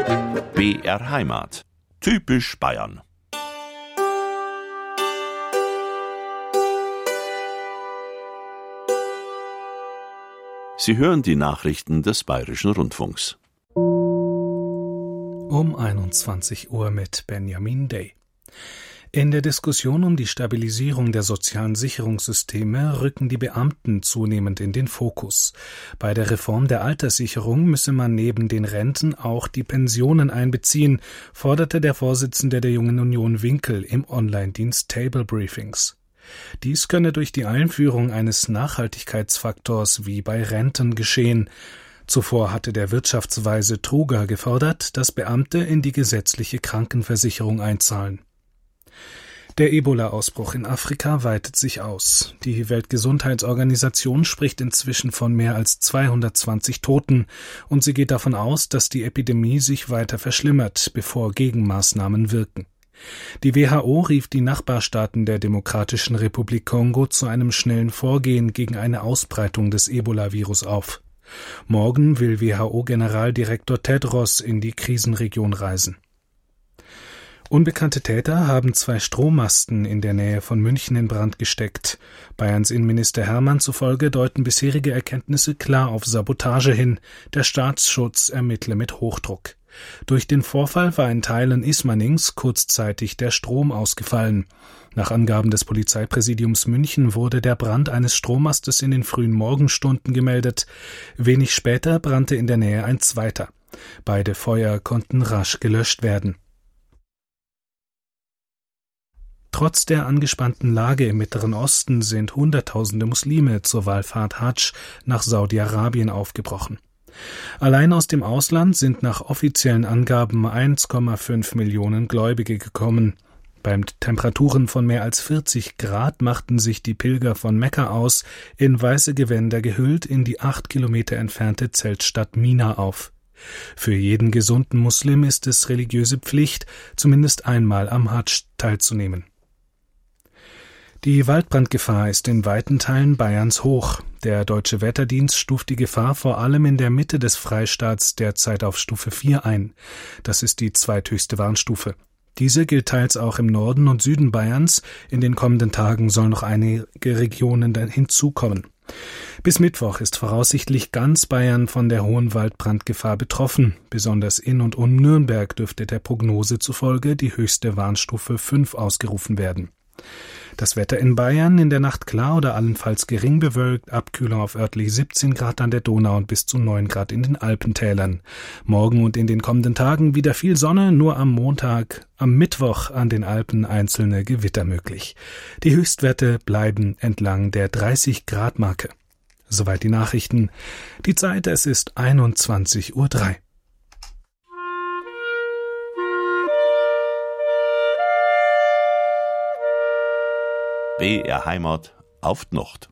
BR Heimat. Typisch Bayern. Sie hören die Nachrichten des Bayerischen Rundfunks. Um 21 Uhr mit Benjamin Day. In der Diskussion um die Stabilisierung der sozialen Sicherungssysteme rücken die Beamten zunehmend in den Fokus. Bei der Reform der Alterssicherung müsse man neben den Renten auch die Pensionen einbeziehen, forderte der Vorsitzende der Jungen Union Winkel im Online-Dienst Table Briefings. Dies könne durch die Einführung eines Nachhaltigkeitsfaktors wie bei Renten geschehen. Zuvor hatte der Wirtschaftsweise Truger gefordert, dass Beamte in die gesetzliche Krankenversicherung einzahlen. Der Ebola-Ausbruch in Afrika weitet sich aus. Die Weltgesundheitsorganisation spricht inzwischen von mehr als 220 Toten und sie geht davon aus, dass die Epidemie sich weiter verschlimmert, bevor Gegenmaßnahmen wirken. Die WHO rief die Nachbarstaaten der Demokratischen Republik Kongo zu einem schnellen Vorgehen gegen eine Ausbreitung des Ebola-Virus auf. Morgen will WHO-Generaldirektor Tedros in die Krisenregion reisen. Unbekannte Täter haben 2 Strommasten in der Nähe von München in Brand gesteckt. Bayerns Innenminister Hermann zufolge deuten bisherige Erkenntnisse klar auf Sabotage hin. Der Staatsschutz ermittle mit Hochdruck. Durch den Vorfall war in Teilen Ismanings kurzzeitig der Strom ausgefallen. Nach Angaben des Polizeipräsidiums München wurde der Brand eines Strommastes in den frühen Morgenstunden gemeldet. Wenig später brannte in der Nähe ein zweiter. Beide Feuer konnten rasch gelöscht werden. Trotz der angespannten Lage im Mittleren Osten sind Hunderttausende Muslime zur Wallfahrt Hadsch nach Saudi-Arabien aufgebrochen. Allein aus dem Ausland sind nach offiziellen Angaben 1,5 Millionen Gläubige gekommen. Bei Temperaturen von mehr als 40 Grad machten sich die Pilger von Mekka aus, in weiße Gewänder gehüllt, in die 8 Kilometer entfernte Zeltstadt Mina auf. Für jeden gesunden Muslim ist es religiöse Pflicht, zumindest einmal am Hadsch teilzunehmen. Die Waldbrandgefahr ist in weiten Teilen Bayerns hoch. Der Deutsche Wetterdienst stuft die Gefahr vor allem in der Mitte des Freistaats derzeit auf Stufe 4 ein. Das ist die zweithöchste Warnstufe. Diese gilt teils auch im Norden und Süden Bayerns. In den kommenden Tagen sollen noch einige Regionen hinzukommen. Bis Mittwoch ist voraussichtlich ganz Bayern von der hohen Waldbrandgefahr betroffen. Besonders in und um Nürnberg dürfte der Prognose zufolge die höchste Warnstufe 5 ausgerufen werden. Das Wetter in Bayern: in der Nacht klar oder allenfalls gering bewölkt, Abkühlung auf örtlich 17 Grad an der Donau und bis zu 9 Grad in den Alpentälern. Morgen und in den kommenden Tagen wieder viel Sonne, nur am Montag, am Mittwoch an den Alpen einzelne Gewitter möglich. Die Höchstwerte bleiben entlang der 30-Grad-Marke. Soweit die Nachrichten. Die Zeit: es ist 21:03 Uhr. BR Heimat auf die Nacht.